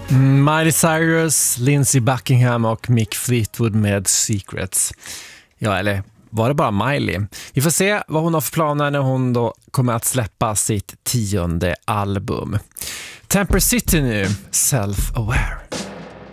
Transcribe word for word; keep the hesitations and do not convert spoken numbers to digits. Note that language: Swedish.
Miley Cyrus, Lindsey Buckingham och Mick Fleetwood med Secrets. Ja, eller var det bara Miley? Vi får se vad hon har för planer när hon då kommer att släppa sitt tionde album. Temper City nu, Self-Aware.